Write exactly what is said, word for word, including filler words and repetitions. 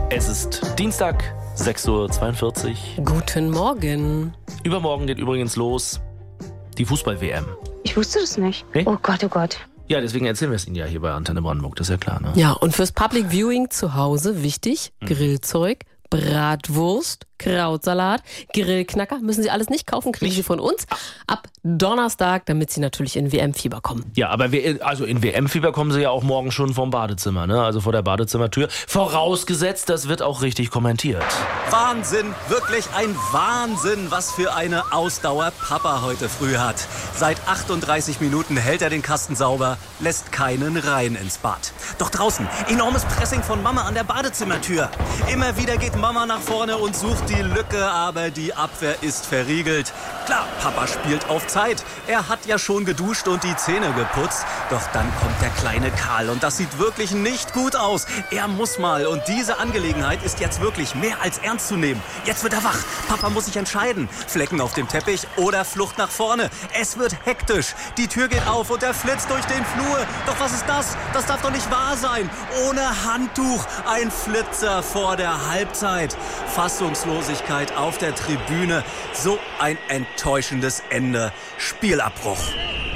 Es ist Dienstag, sechs Uhr zweiundvierzig. Guten Morgen. Übermorgen geht übrigens los die Fußball-W M. Ich wusste das nicht. Nee? Oh Gott, oh Gott. Ja, deswegen erzählen wir es Ihnen ja hier bei Antenne Brandenburg, das ist ja klar, ne? Ja, und fürs Public Viewing zu Hause wichtig, mhm. Grillzeug, Bratwurst, Krautsalat, Grillknacker, müssen Sie alles nicht kaufen, kriegen nicht. Sie von uns ab Donnerstag, damit Sie natürlich in W M-Fieber kommen. Ja, aber wir, also in W M-Fieber kommen Sie ja auch morgen schon vom Badezimmer, ne? Also vor der Badezimmertür. Vorausgesetzt, das wird auch richtig kommentiert. Wahnsinn, wirklich ein Wahnsinn, was für eine Ausdauer Papa heute früh hat. Seit achtunddreißig Minuten hält er den Kasten sauber, lässt keinen rein ins Bad. Doch draußen, enormes Pressing von Mama an der Badezimmertür. Immer wieder geht Mama nach vorne und sucht die Lücke, aber die Abwehr ist verriegelt. Klar, Papa spielt auf Zeit. Er hat ja schon geduscht und die Zähne geputzt. Doch dann kommt der kleine Karl und das sieht wirklich nicht gut aus. Er muss mal und diese Angelegenheit ist jetzt wirklich mehr als ernst zu nehmen. Jetzt wird er wach. Papa muss sich entscheiden. Flecken auf dem Teppich oder Flucht nach vorne. Es wird hektisch. Die Tür geht auf und er flitzt durch den Flur. Doch was ist das? Das darf doch nicht wahr sein. Ohne Handtuch. Ein Flitzer vor der Halbzeit. Fassungslosigkeit auf der Tribüne. So ein enttäuschendes Ende. Spielabbruch.